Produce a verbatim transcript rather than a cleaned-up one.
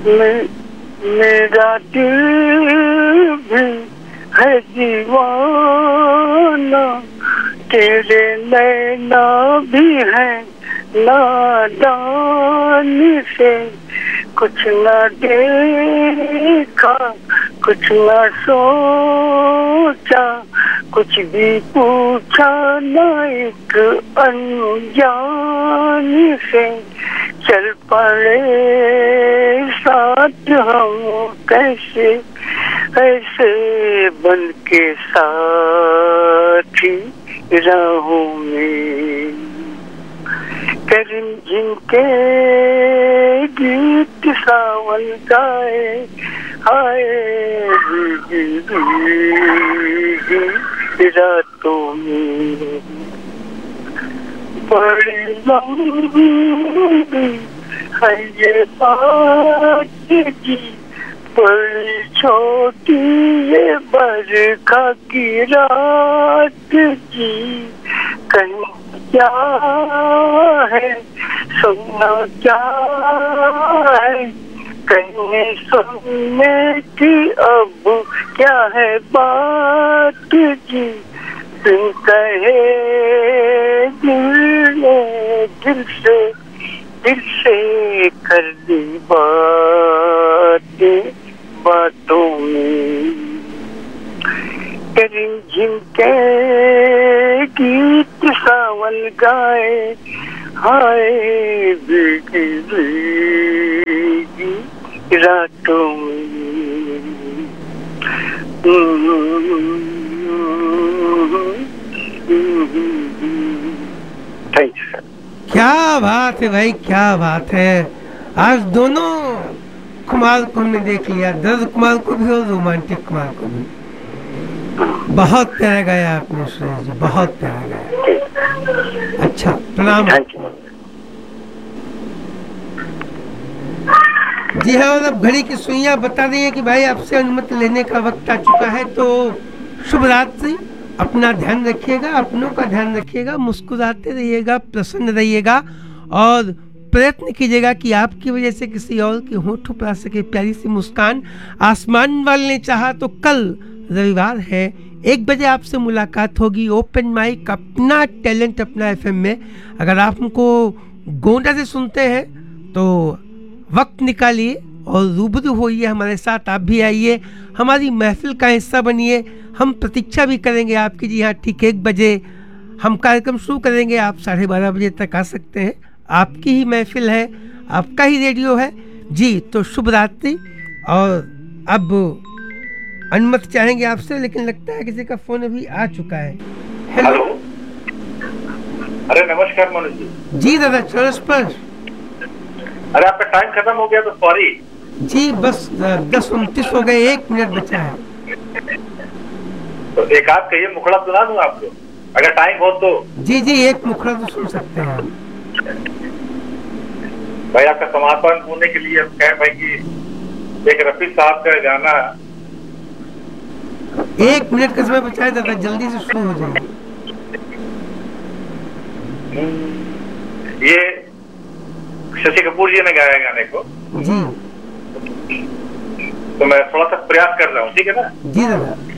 मे, मेरा दिल भी है दीवाना, तेरे नैना भी है नादान से, कुछ ना देखा कुछ ना सोचा, कुछ भी पूछा ना एक अनजान से, चल पड़े साथ हम कैसे, ऐसे बन के साथी राहों में, करीम जिनके गीत सावन गाए, आए भीगी भीगी रातों में, बड़ी लंबी है ये बात जी, बड़ी छोटी ये बरखा की रात जी, कहीं क्या है सुनना क्या है, कहीं सुनने की अब क्या है बात जी, बिन कहे दिल ने दिल से दिल से कर दी बातें बातों में, करीम जिनके गीत सावन गाए, हाय भीगी भीगी रातों में। Thank you sir. क्या बात है भाई, क्या बात है। आज दोनों कुमार को हमने देख लिया, दर्द कुमार को भी और रोमांटिक कुमार को भी। बहुत प्यारा गाया आपने सुरेश जी, बहुत प्यारा गाया। अच्छा, प्रणाम जी हाँ। और अब घड़ी की सुइयां बता रही है कि भाई आपसे अनुमति लेने का वक्त आ चुका है, तो शुभ रात्रि। अपना ध्यान रखिएगा, अपनों का ध्यान रखिएगा, मुस्कुराते रहिएगा, प्रसन्न रहिएगा और प्रयत्न कीजिएगा कि आपकी वजह से किसी और के होठों पर आ सके प्यारी सी मुस्कान। आसमान वाले ने चाहा तो कल रविवार है, एक बजे आपसे मुलाकात होगी। ओपन माइक, अपना टैलेंट अपना एफएम में। अगर आप हमको गोंडा से सुनते हैं तो वक्त निकालिए और रूबरू होइए हमारे साथ। आप भी आइए, हमारी महफिल का हिस्सा बनिए। हम प्रतीक्षा भी करेंगे आपकी। जी हाँ, ठीक एक बजे हम कार्यक्रम शुरू करेंगे, आप साढ़े बारह बजे तक आ सकते हैं। आपकी ही महफिल है, आपका ही रेडियो है जी। तो शुभ रात्रि। और अब अनुमति चाहेंगे आपसे, लेकिन लगता है किसी का फोन अभी आ चुका है। हेलो। अरे नमस्कार मनोज जी। जी दादा, चौरस पर। अरे आपका टाइम खत्म हो गया तो सॉरी जी। बस दस उनतीस हो गए, एक मिनट बचा है। तो एक आप कहिए, मुखड़ा सुना दूं आपको अगर टाइम हो तो। जी जी, एक मुखड़ा तो सुन सकते हैं आप। भाई आपका समापन होने के लिए हम कहें भाई कि एक रफी साहब का गाना। एक मिनट का समय बचा है दादा, जल्दी से शुरू हो जाएगा। ये शशि कपूर जी ने गाया गाने को जी। तो मैं थोड़ा सा प्रयास कर रहा हूँ, ठीक है ना जी दादा।